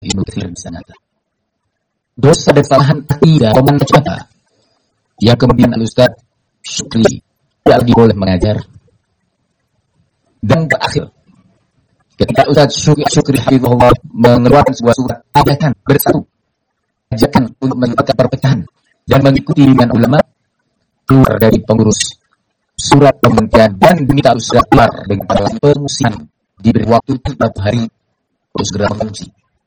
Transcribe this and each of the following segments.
Ibnu Katsir di sana. Dosa dan kesalahan akidah roman siapa yang kemudian Al-Ustaz Syukri tidak lagi boleh mengajar. Dan terakhir, ketika Ustaz Syukri hafizahullah mengeluarkan sebuah surat ajakan bersatu, ajakan untuk menyebabkan perpecahan dan mengikuti dengan ulama, keluar dari pengurus surat pemberhentian dan diminta Ustaz keluar dengan pengungsian, diberi waktu 30 hari untuk segera mengungsi.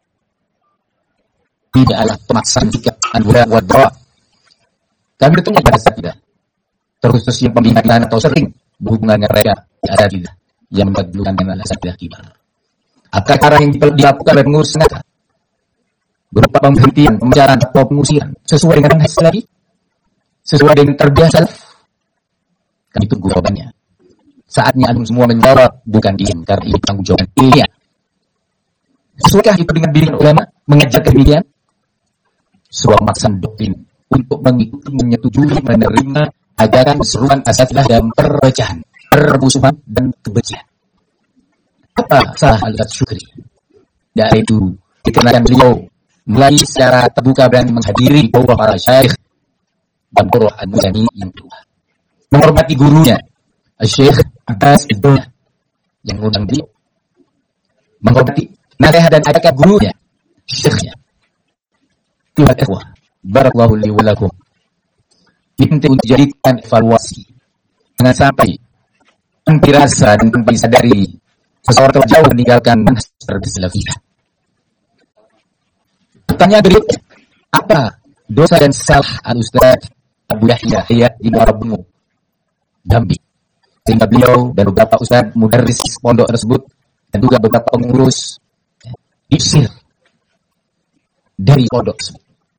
Tidak adalah pemaksaan sikap anwar wadra. Kami bertemu pada saat tidak, terkhusus yang pembinaan atau sering berhubungan dengan mereka ada tidak yang membutuhkan dengan alasan tidak kibar. Apa cara yang dilakukan oleh pengurus senata berupa pemberhentian, pembicaraan atau pengusiran sesuai dengan hasil lagi, sesuai dengan terbiasa. Kami tunggu jawabannya. Saatnya antum semua menjawab, bukan diam, karena ini tanggung jawab ilmiah. Sesuaikah itu dengan bimbingan ulama mengajar demikian? Sebuah maksaan doktrin untuk mengikuti, menyetujui, menerima ajaran seruan asatidzah dan perpecahan, permusuhan dan kebencian. Apa salah Al-Ustaz Syukri? Yaitu dikarenakan beliau mulai secara terbuka berani menghadiri bahwa para syaikh dan para al-Muzani yang tua, menghormati gurunya Syekh Abbas Ibn yang mengundang beliau, menghormati nasihat dan ajakan gurunya syekhnya. Tuhan ikhwah, barakallahu li wa lakum. Penting untuk dijadikan evaluasi. Jangan sampai tanpa rasa dan tanpa disadari seseorang telah jauh meninggalkan manhaj salafiyah. Pertanyaan berikutnya, apa dosa dan salah Al-Ustaz Abu Yahya Hayat Ibnu Arabumu Dambi sehingga beliau dan beberapa ustaz mudarris pondok tersebut dan juga beberapa pengurus diusir dari pondok tersebut,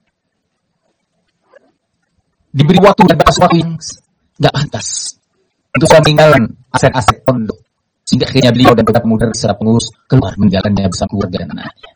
diberi waktu dan batas waktu yang tidak pantas untuk meninggalkan aset-aset pondok, sehingga akhirnya beliau dan beberapa mudarris serta pengurus keluar meninggalkannya bersama keluarga dan anaknya.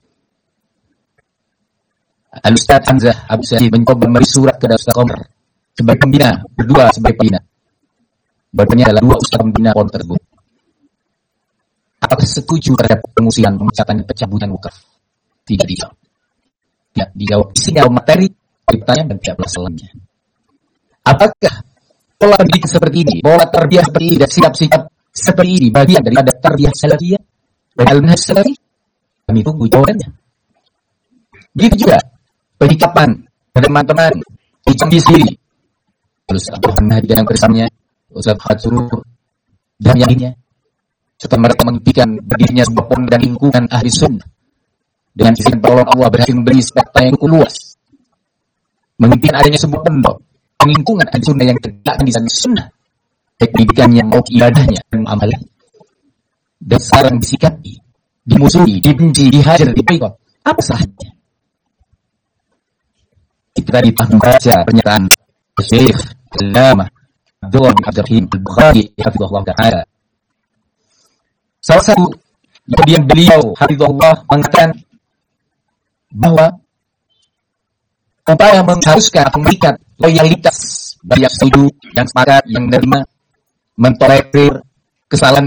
Al-Ustaz Hamzah Abu Sa'id mencoba memberi surat ke Ustaz Komar sebagai pembina, berdua sebagai pembina. Berikutnya adalah dua ustaz pembina pondok tersebut. Apakah setuju terhadap pengusiran, pemecatan, dan pencabutan wakaf? Tidak dijawab. Tidak dijawab. Isinya materi pertanyaan dan tidak pelaksananya. Apakah pola pendidikan seperti ini, pola tarbiyah seperti ini, dan sikap-sikap seperti ini bagian daripada tarbiyah salafiyah dan al-manhaj salafi? Kami tunggu jawabannya. Begitu juga penyikapan teman-teman di Jambi sendiri, terus Abdurrahman Hadi dan yang bersamanya, Ustaz Khatsur dan yang lainnya, serta mereka mengimpikan berdirinya sebuah pondok dan lingkungan ahli sunnah dengan sisi pertolongan Allah berhasil memberi spekta yang cukup luas, mengimpikan adanya sebuah pondok dan lingkungan ahli sunnah yang tegak di sana sunnah, baik pendidikannya maupun ibadahnya dan amalan, dan sekarang disikapi, dimusuhi, dibenci, dihajar, diboikot. Apa salahnya? Kita tadi baca pernyataan Syekh Allamah Abdullah bin Abdurrahim Al-Bukhari hafizahullah ta'ala. Salah satu kemudian beliau hafizahullah mengatakan bahwa upaya mengharuskan memberikan loyalitas bagi yang setuju, yang sepakat, yang menerima, mentolerir kesalahan